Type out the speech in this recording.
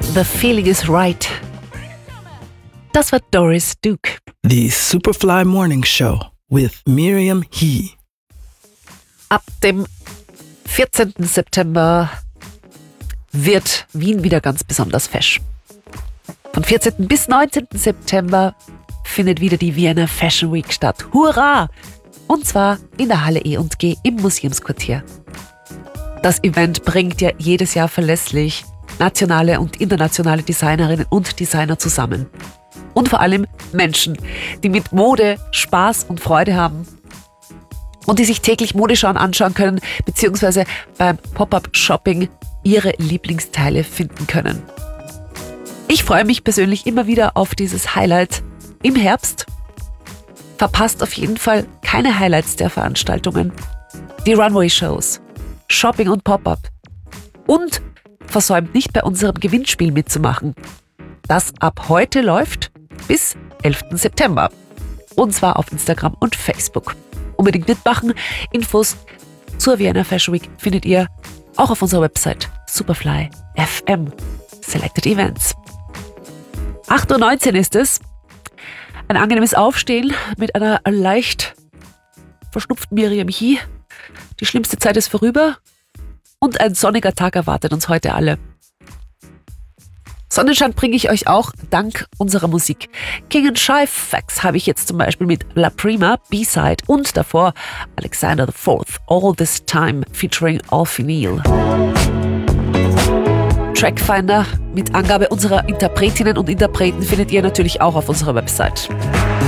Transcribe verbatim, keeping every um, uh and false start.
The Feeling is Right. Das war Doris Duke. The Superfly Morning Show with Miriam He. Ab dem vierzehnten September wird Wien wieder ganz besonders fesch. Von vierzehnten bis neunzehnten September findet wieder die Vienna Fashion Week statt. Hurra! Und zwar in der Halle E und G im Museumsquartier. Das Event bringt ja jedes Jahr verlässlich nationale und internationale Designerinnen und Designer zusammen. Und vor allem Menschen, die mit Mode Spaß und Freude haben und die sich täglich Modeschauen anschauen können, beziehungsweise beim Pop-Up-Shopping ihre Lieblingsteile finden können. Ich freue mich persönlich immer wieder auf dieses Highlight im Herbst. Verpasst auf jeden Fall keine Highlights der Veranstaltungen. Die Runway-Shows, Shopping und Pop-Up. Und versäumt nicht bei unserem Gewinnspiel mitzumachen, das ab heute läuft bis elften September. Und zwar auf Instagram und Facebook. Unbedingt mitmachen. Infos zur Vienna Fashion Week findet ihr auch auf unserer Website Superfly Punkt F M. Selected Events. acht Uhr neunzehn ist es. Ein angenehmes Aufstehen mit einer leicht verschnupften Miriam He. Die schlimmste Zeit ist vorüber. Und ein sonniger Tag erwartet uns heute alle. Sonnenschein bringe ich euch auch dank unserer Musik. King and Shy Facts habe ich jetzt zum Beispiel mit La Prima, B-Side und davor Alexander the Fourth, All This Time featuring Alfie Neal. Trackfinder mit Angabe unserer Interpretinnen und Interpreten findet ihr natürlich auch auf unserer Website.